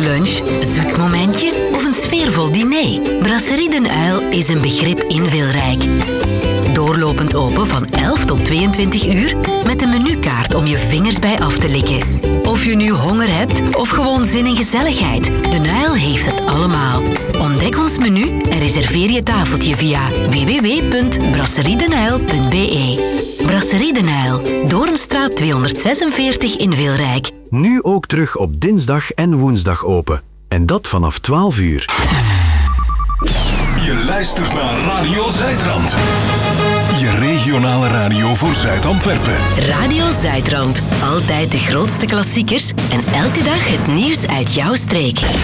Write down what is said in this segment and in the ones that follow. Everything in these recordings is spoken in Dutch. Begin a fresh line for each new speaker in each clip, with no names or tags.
lunch, zoet momentje of een sfeervol diner? Brasserie Den Uil is een begrip in Wilrijk. Doorlopend open van 11 tot 22 uur met een menukaart om je vingers bij af te likken. Of je nu honger hebt of gewoon zin in gezelligheid, Den Uil heeft het allemaal. Ontdek ons menu en reserveer je tafeltje via www.brasseriedenuil.be. Brasserie Den Uil, Doornstraat 246 in Wilrijk.
Nu ook terug op dinsdag en woensdag open. En dat vanaf 12 uur.
Je luistert naar Radio Zuidrand. Je regionale radio voor Zuid-Antwerpen.
Radio Zuidrand. Altijd de grootste klassiekers en elke dag het nieuws uit jouw streek.
105.1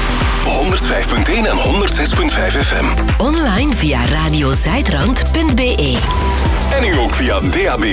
en 106.5 FM.
Online via radiozuidrand.be.
En nu ook via DAB+.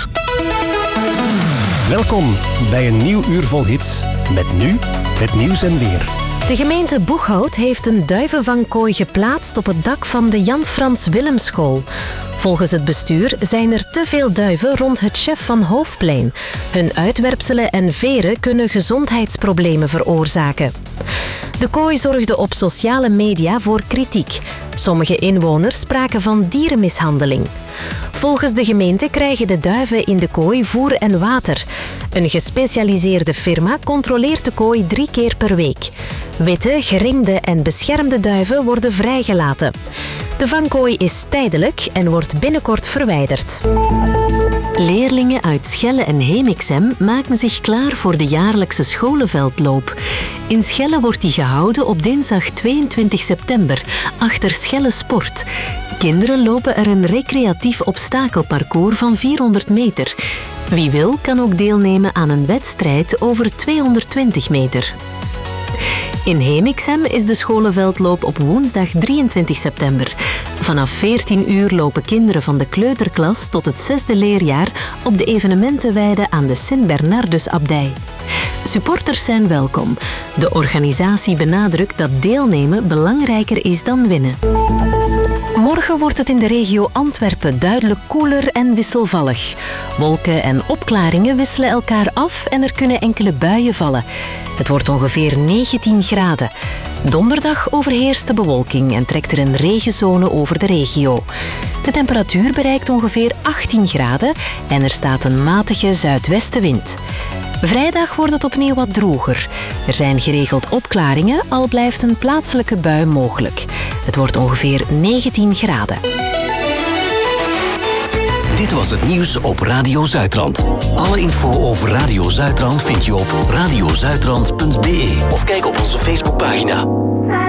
Welkom bij een nieuw uur vol hits. Met nu het nieuws en weer.
De gemeente Boeghout heeft een duivenvangkooi geplaatst op het dak van de Jan Frans Willemschool. Volgens het bestuur zijn er te veel duiven rond het Chef van Hoofdplein. Hun uitwerpselen en veren kunnen gezondheidsproblemen veroorzaken. De kooi zorgde op sociale media voor kritiek. Sommige inwoners spraken van dierenmishandeling. Volgens de gemeente krijgen de duiven in de kooi voer en water. Een gespecialiseerde firma controleert de kooi 3 keer per week. Witte, geringde en beschermde duiven worden vrijgelaten. De vangkooi is tijdelijk en wordt binnenkort verwijderd. Leerlingen uit Schelle en Hemixem maken zich klaar voor de jaarlijkse scholenveldloop. In Schelle wordt die gehouden op dinsdag 22 september, achter Schelle Sport. Kinderen lopen er een recreatief obstakelparcours van 400 meter. Wie wil, kan ook deelnemen aan een wedstrijd over 220 meter. In Hemixem is de scholenveldloop op woensdag 23 september. Vanaf 14 uur lopen kinderen van de kleuterklas tot het 6e leerjaar op de evenementenweide aan de Sint-Bernardus-abdij. Supporters zijn welkom. De organisatie benadrukt dat deelnemen belangrijker is dan winnen. Morgen wordt het in de regio Antwerpen duidelijk koeler en wisselvallig. Wolken en opklaringen wisselen elkaar af en er kunnen enkele buien vallen. Het wordt ongeveer 19 graden. Donderdag overheerst de bewolking en trekt er een regenzone over de regio. De temperatuur bereikt ongeveer 18 graden en er staat een matige zuidwestenwind. Vrijdag wordt het opnieuw wat droger. Er zijn geregeld opklaringen, al blijft een plaatselijke bui mogelijk. Het wordt ongeveer 19 graden.
Dit was het nieuws op Radio Zuidrand. Alle info over Radio Zuidrand vind je op radiozuidrand.be of kijk op onze Facebookpagina.